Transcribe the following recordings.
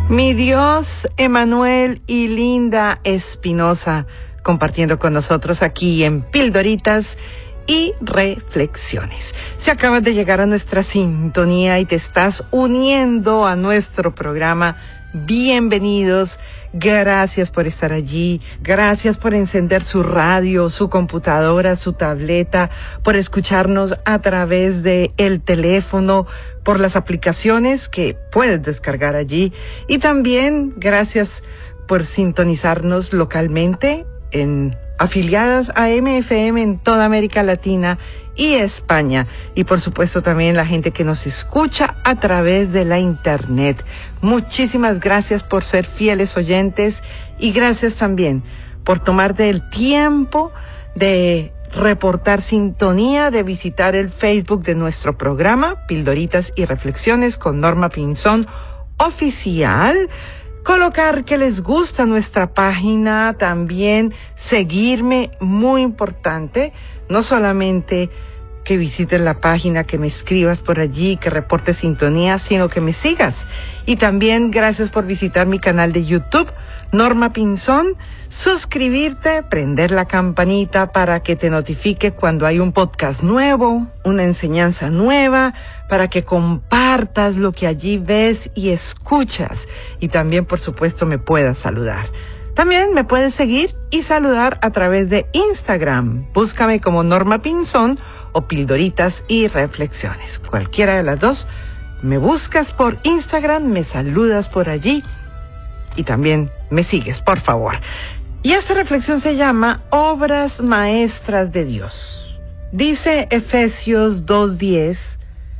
Mi Dios, Emanuel y Linda Espinosa, compartiendo con nosotros aquí en Pildoritas y Reflexiones. Si acabas de llegar a nuestra sintonía y te estás uniendo a nuestro programa, bienvenidos. Gracias por estar allí. Gracias por encender su radio, su computadora, su tableta, por escucharnos a través de el teléfono, por las aplicaciones que puedes descargar allí. Y también gracias por sintonizarnos localmente en afiliadas a MFM en toda América Latina y España. Y por supuesto también la gente que nos escucha a través de la internet. Muchísimas gracias por ser fieles oyentes y gracias también por tomarte el tiempo de reportar sintonía, de visitar el Facebook de nuestro programa, Pildoritas y Reflexiones con Norma Pinzón Oficial. Colocar que les gusta nuestra página, también seguirme, muy importante, no solamente que visites la página, que me escribas por allí, que reportes sintonía, sino que me sigas. Y también gracias por visitar mi canal de YouTube, Norma Pinzón, suscribirte, prender la campanita para que te notifique cuando hay un podcast nuevo, una enseñanza nueva, para que compartas lo que allí ves y escuchas. Y también, por supuesto, me puedas saludar. También me puedes seguir y saludar a través de Instagram. Búscame como Norma Pinzón o Pildoritas y Reflexiones. Cualquiera de las dos, me buscas por Instagram, me saludas por allí y también me sigues, por favor. Y esta reflexión se llama Obras Maestras de Dios. Dice Efesios 2:10,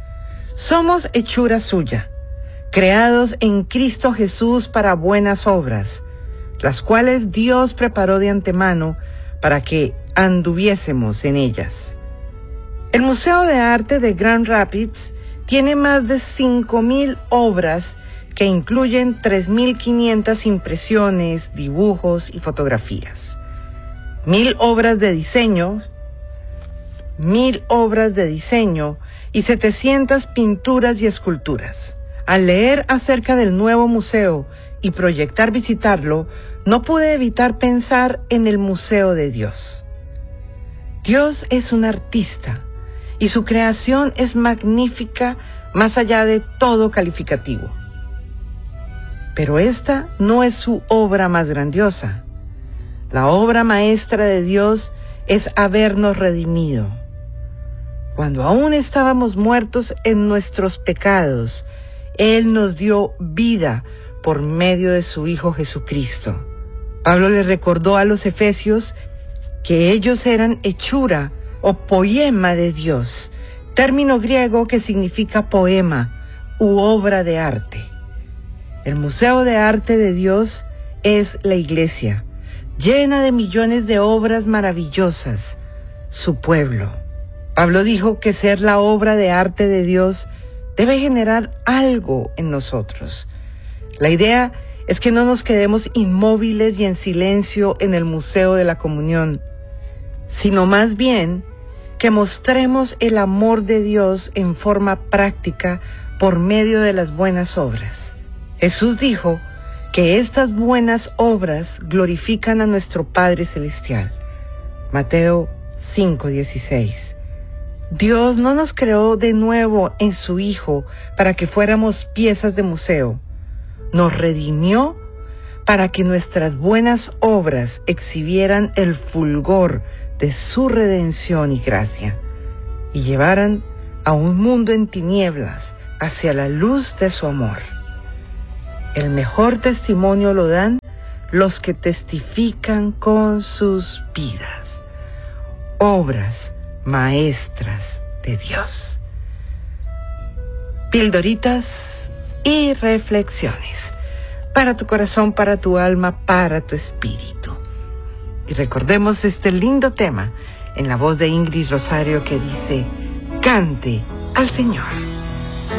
somos hechura suya, creados en Cristo Jesús para buenas obras, las cuales Dios preparó de antemano para que anduviésemos en ellas. El Museo de Arte de Grand Rapids tiene más de 5,000 obras que incluyen 3,500 impresiones, dibujos y fotografías. 1,000 obras de diseño y 700 pinturas y esculturas. Al leer acerca del nuevo museo y proyectar visitarlo, no pude evitar pensar en el Museo de Dios. Dios es un artista y su creación es magnífica más allá de todo calificativo. Pero esta no es su obra más grandiosa. La obra maestra de Dios es habernos redimido. Cuando aún estábamos muertos en nuestros pecados, Él nos dio vida por medio de su Hijo Jesucristo. Pablo le recordó a los efesios que ellos eran hechura o poema de Dios, término griego que significa poema u obra de arte. El Museo de Arte de Dios es la iglesia, llena de millones de obras maravillosas, su pueblo. Pablo dijo que ser la obra de arte de Dios debe generar algo en nosotros. La idea es que no nos quedemos inmóviles y en silencio en el Museo de la Comunión, sino más bien que mostremos el amor de Dios en forma práctica por medio de las buenas obras. Jesús dijo que estas buenas obras glorifican a nuestro Padre Celestial. Mateo 5:16. Dios no nos creó de nuevo en su Hijo para que fuéramos piezas de museo. Nos redimió para que nuestras buenas obras exhibieran el fulgor de su redención y gracia y llevaran a un mundo en tinieblas hacia la luz de su amor. El mejor testimonio lo dan los que testifican con sus vidas. Obras maestras de Dios. Pildoritas y reflexiones para tu corazón, para tu alma, para tu espíritu. Y recordemos este lindo tema en la voz de Ingrid Rosario que dice: cante al Señor.